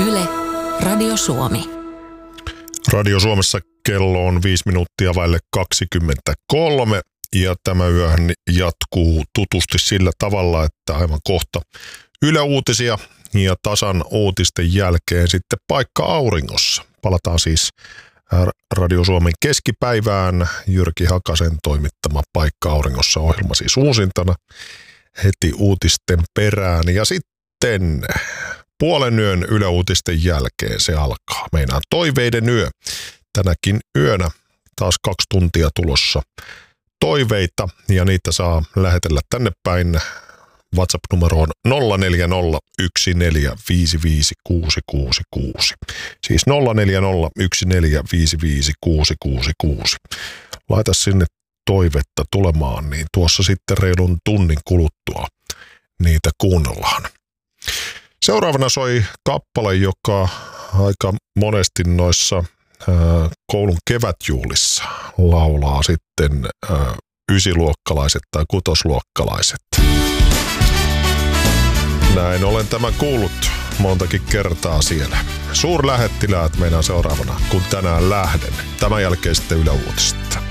Yle, Radio Suomi. Radio Suomessa kello on 5 minuuttia vaille 23 ja tämä yöhän jatkuu tutusti sillä tavalla, että aivan kohta Yle Uutisia ja tasan uutisten jälkeen sitten Paikka auringossa. Palataan siis Radio Suomen keskipäivään. Jyrki Hakasen toimittama Paikka auringossa -ohjelma siis uusintana heti uutisten perään. Ja sitten puolen yön Yle Uutisten jälkeen se alkaa. Meinaan toiveiden yö. Tänäkin yönä taas 2 tuntia tulossa toiveita ja niitä saa lähetellä tänne päin WhatsApp-numeroon 0401455666. Siis 0401455666. Laita sinne toivetta tulemaan, niin tuossa sitten reilun tunnin kuluttua niitä kuunnellaan. Seuraavana soi kappale, joka aika monesti noissa koulun kevätjuhlissa laulaa sitten 9-luokkalaiset tai 6-luokkalaiset. Näin olen tämän kuullut montakin kertaa siellä. Suurlähettiläät meinaan seuraavana, kun tänään lähden. Tämän jälkeen sitten Yle Uutiset.